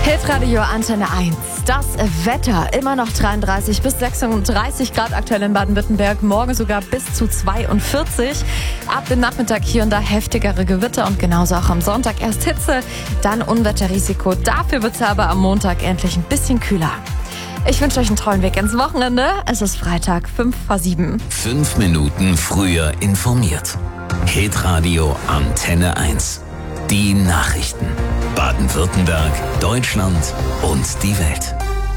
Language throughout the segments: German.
Hitradio Antenne 1. Das Wetter immer noch 33 bis 36 Grad aktuell in Baden-Württemberg. Morgen sogar bis zu 42. Ab dem Nachmittag hier und da heftigere Gewitter und genauso auch am Sonntag erst Hitze, dann Unwetterrisiko. Dafür wird es aber am Montag endlich ein bisschen kühler. Ich wünsche euch einen tollen Weg ins Wochenende. Es ist Freitag, 5:07. 5 Minuten früher informiert. Hitradio Antenne 1. Die Nachrichten. Baden-Württemberg, Deutschland und die Welt.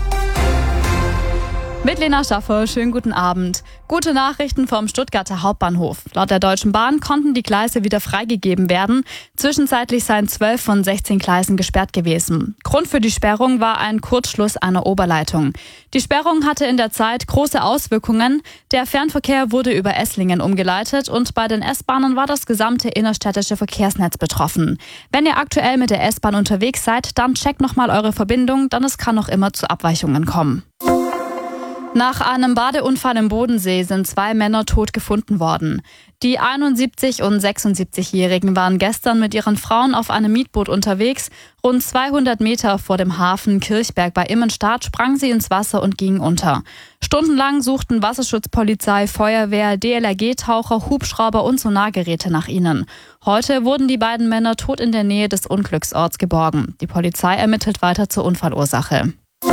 Mit Lena Schaffer, schönen guten Abend. Gute Nachrichten vom Stuttgarter Hauptbahnhof. Laut der Deutschen Bahn konnten die Gleise wieder freigegeben werden. Zwischenzeitlich seien 12 von 16 Gleisen gesperrt gewesen. Grund für die Sperrung war ein Kurzschluss einer Oberleitung. Die Sperrung hatte in der Zeit große Auswirkungen. Der Fernverkehr wurde über Esslingen umgeleitet und bei den S-Bahnen war das gesamte innerstädtische Verkehrsnetz betroffen. Wenn ihr aktuell mit der S-Bahn unterwegs seid, dann checkt nochmal eure Verbindung, denn es kann noch immer zu Abweichungen kommen. Nach einem Badeunfall im Bodensee sind 2 Männer tot gefunden worden. Die 71- und 76-Jährigen waren gestern mit ihren Frauen auf einem Mietboot unterwegs. Rund 200 Meter vor dem Hafen Kirchberg bei Immenstadt sprangen sie ins Wasser und gingen unter. Stundenlang suchten Wasserschutzpolizei, Feuerwehr, DLRG-Taucher, Hubschrauber und Sonargeräte nach ihnen. Heute wurden die beiden Männer tot in der Nähe des Unglücksorts geborgen. Die Polizei ermittelt weiter zur Unfallursache.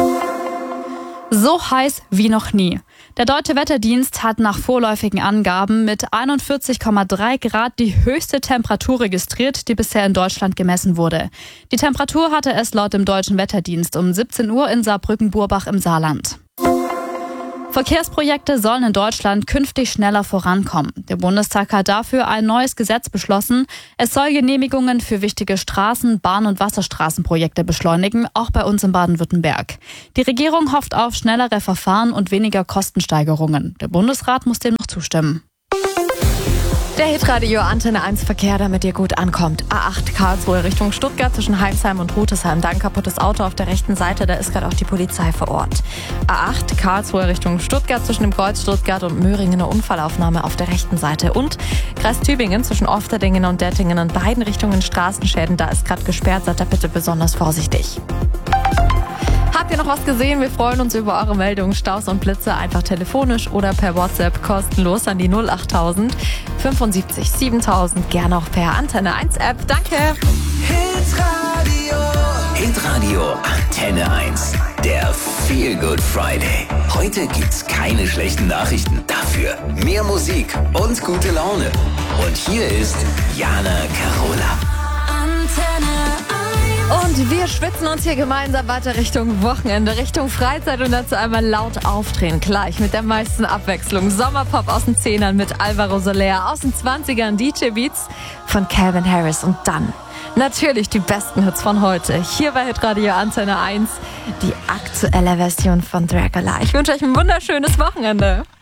So heiß wie noch nie. Der Deutsche Wetterdienst hat nach vorläufigen Angaben mit 41,3 Grad die höchste Temperatur registriert, die bisher in Deutschland gemessen wurde. Die Temperatur hatte es laut dem Deutschen Wetterdienst um 17 Uhr in Saarbrücken-Burbach im Saarland. Verkehrsprojekte sollen in Deutschland künftig schneller vorankommen. Der Bundestag hat dafür ein neues Gesetz beschlossen. Es soll Genehmigungen für wichtige Straßen-, Bahn- und Wasserstraßenprojekte beschleunigen, auch bei uns in Baden-Württemberg. Die Regierung hofft auf schnellere Verfahren und weniger Kostensteigerungen. Der Bundesrat muss dem noch zustimmen. Der Hitradio Antenne 1 Verkehr, damit ihr gut ankommt. A8 Karlsruhe Richtung Stuttgart zwischen Heimsheim und Rutesheim. Da ein kaputtes Auto auf der rechten Seite, da ist gerade auch die Polizei vor Ort. A8 Karlsruhe Richtung Stuttgart zwischen dem Kreuz Stuttgart und Möhringen eine Unfallaufnahme auf der rechten Seite. Und Kreis Tübingen zwischen Ofterdingen und Dettingen in beiden Richtungen Straßenschäden. Da ist gerade gesperrt, seid da bitte besonders vorsichtig. Habt ihr noch was gesehen? Wir freuen uns über eure Meldungen. Staus und Blitze einfach telefonisch oder per WhatsApp kostenlos an die 08000 75 7000. Gerne auch per Antenne 1 App. Danke. Hitradio Antenne 1. Der Feel Good Friday. Heute gibt's keine schlechten Nachrichten. Dafür mehr Musik und gute Laune. Und hier ist Jana Carola. Antenne 1. Und wir schwitzen uns hier gemeinsam weiter Richtung Wochenende, Richtung Freizeit und dazu einmal laut aufdrehen. Gleich mit der meisten Abwechslung. Sommerpop aus den 10ern mit Alvaro Soler, aus den 20ern DJ Beats von Calvin Harris und dann natürlich die besten Hits von heute. Hier bei Hitradio Antenne 1 die aktuelle Version von Dracula. Ich wünsche euch ein wunderschönes Wochenende.